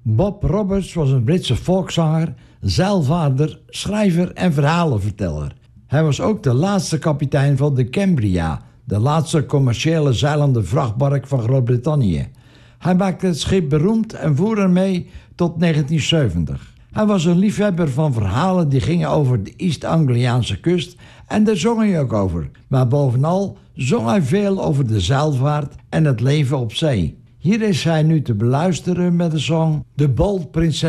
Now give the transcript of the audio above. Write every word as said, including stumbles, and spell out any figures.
Bob Roberts was een Britse volkszanger, zeilvaarder, schrijver en verhalenverteller. Hij was ook de laatste kapitein van de Cambria, de laatste commerciële zeilende vrachtbark van Groot-Brittannië. Hij maakte het schip beroemd en voer ermee tot negentien zeventig. Hij was een liefhebber van verhalen die gingen over de East-Angliaanse kust en daar zong hij ook over. Maar bovenal zong hij veel over de zeilvaart en het leven op zee. Hier is hij nu te beluisteren met de song The Bold Princess